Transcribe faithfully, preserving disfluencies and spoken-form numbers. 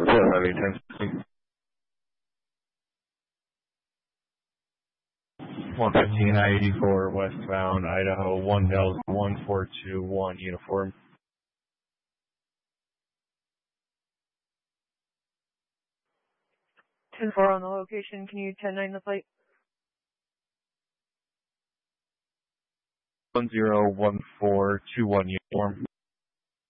four heavy, ten one fifteen I eighty-four westbound Idaho, one Delta one four two one uniform. ten four on the location, can you ten nine the flight? one zero one four two one uniform.